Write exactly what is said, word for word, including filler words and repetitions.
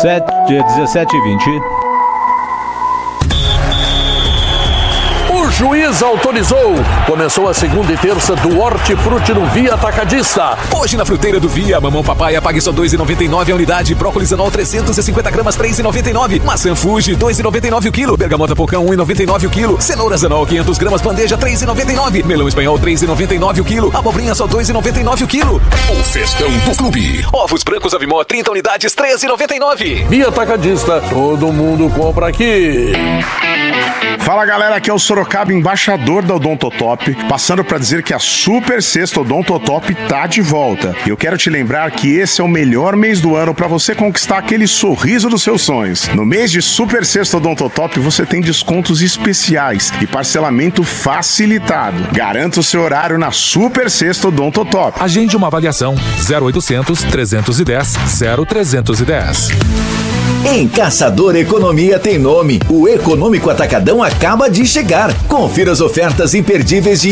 dezessete, dia dezessete e vinte. O juiz autorizou. Começou a segunda e terça do Hortifruti no Via Atacadista. Hoje na fruteira do Via, mamão papaya pague só dois reais e noventa e nove a unidade. Brócolis anol trezentos e cinquenta gramas, três reais e noventa e nove. Maçã Fuji, dois reais e noventa e nove o quilo. Bergamota Pocão, um real e noventa e nove o quilo. Cenouras anol, quinhentas gramas, bandeja, três reais e noventa e nove. Melão espanhol, três reais e noventa e nove o quilo. Abobrinha só dois reais e noventa e nove o quilo. O festão do clube. Ovos brancos Avimó, trinta unidades, três reais e noventa e nove. Via Atacadista, todo mundo compra aqui. Fala galera, aqui é o Sorocaba, embaixador da Odontotop, passando para dizer que a Super Sexta Odontotop tá de volta. Eu quero te lembrar que esse é o melhor mês do ano para você conquistar aquele sorriso dos seus sonhos. No mês de Super Sexta Odontotop você tem descontos especiais e parcelamento facilitado. Garanta o seu horário na Super Sexta Odontotop. Agende uma avaliação zero oitocentos, trezentos e dez, zero trezentos e dez. Em Caçador Economia tem nome. O Econômico Atacadão acaba de chegar. Confira as ofertas imperdíveis de